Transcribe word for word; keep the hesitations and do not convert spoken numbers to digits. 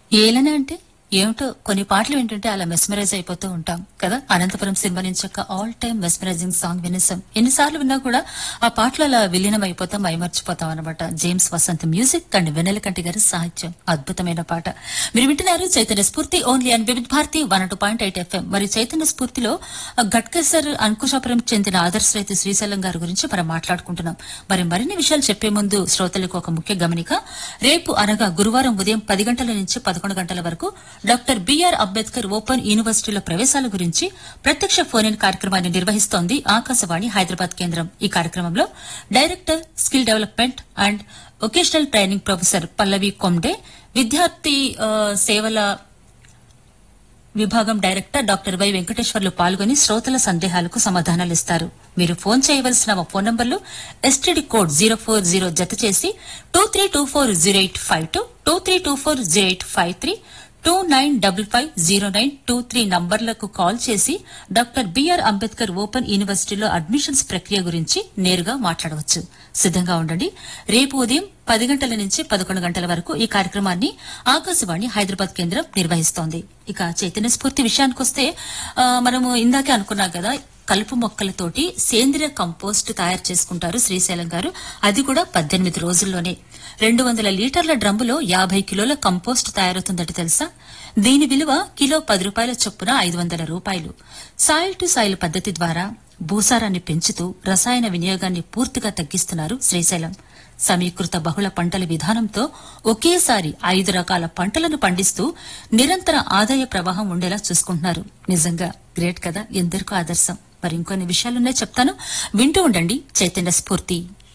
ఏలన అంటే ఏమిటో కొన్ని పాటలు వింటుంటే అలా మెస్మరైజ్ అయిపోతూ ఉంటాం కదా. అనంతపురం సినిమా నుంచి ఒక ఆల్ టైమ్ మెస్మరైజింగ్ సాంగ్ వినేసాం. ఎన్నిసార్లు విన్నా కూడా ఆ పాటలు అలా విలీనం అయిపోతాం, మైమర్చిపోతాం అనమాట. జేమ్స్ వసంత్ మ్యూజిక్ అండ్ వెన్నెల కంటి గారి సాహిత్యం, అద్భుతమైన పాట. మీరు వింటున్నారు చైతన్య స్ఫూర్తి ఓన్లీ అండ్ వివిధ Bharati one two point eight FM. మరి చైతన్య స్ఫూర్తిలో గట్కేసర్ అంకుశాపురం చెందిన ఆదర్శ రైతు శ్రీశైలం గారి గురించి మనం మాట్లాడుకుంటున్నాం. మరి మరిన్ని విషయాలు చెప్పే ముందు శ్రోతలకు ఒక ముఖ్య గమనిక. రేపు అనగా గురువారం ఉదయం పది గంటల నుంచి పదకొండు గంటల వరకు డాక్టర్ బిఆర్ అంబేద్కర్ ఓపెన్ యూనివర్సిటీల ప్రవేశాల గురించి ప్రత్యక్ష ఫోన్ ఇన్ కార్యక్రమాన్ని నిర్వహిస్తోంది ఆకాశవాణి హైదరాబాద్ కేంద్రం. ఈ కార్యక్రమంలో director skill development and vocational training professor పల్లవి కొమ్డే, విద్యార్థి ఆ, సేవల విభాగం డైరెక్టర్ డాక్టర్ వై వెంకటేశ్వర్లు పాల్గొని శ్రోతల సందేహాలకు సమాధానాలిస్తారు. మీరు ఫోన్ చేయవలసిన మా ఫోన్ నంబర్లు STD code zero four zero జత చేసి two three two four zero eight five two two three two four zero eight five three two nine double five zero nine two three నంబర్లకు call చేసి doctor BR Ambedkar open యూనివర్సిటీలో admissions ప్రక్రియ గురించి నేరుగా మాట్లాడవచ్చు. సిద్దంగా ఉండండి. రేపు ఉదయం పది గంటల నుంచి పదకొండు గంటల వరకు ఈ కార్యక్రమాన్ని ఆకాశవాణి హైదరాబాద్ కేంద్రం నిర్వహిస్తోంది. ఇక చైతన్య స్ఫూర్తి విషయానికొస్తే ఆ, మనము ఇందాకే అనుకున్నాం కదా, కలుపు మొక్కలతోటి సేంద్రియ కంపోస్ట్ తయారు చేసుకుంటారు శ్రీశైలం గారు. అది కూడా పద్దెనిమిది రోజుల్లోనే. రెండు వందల లీటర్ల డ్రమ్ములో యాభై కిలోల కంపోస్ట్ తయారవుతుందట తెలుసా. దీని విలువ కిలో పది రూపాయల చొప్పున ఐదు వందల రూపాయలు. సాయిల్ టు సాయిల్ పద్దతి ద్వారా భూసారాన్ని పెంచుతూ రసాయన వినియోగాన్ని పూర్తిగా తగ్గిస్తున్నారు శ్రీశైలం. సమీకృత బహుళ పంటల విధానంతో ఒకేసారి ఐదు రకాల పంటలను పండిస్తూ నిరంతర ఆదాయ ప్రవాహం ఉండేలా చూసుకుంటున్నారు. నిజంగా గ్రేట్ కదా, ఎందరికో ఆదర్శం. మరి ఇంకొన్ని విషయాలున్నాయి చెప్తాను, వింటూ ఉండండి చైతన్య స్ఫూర్తి.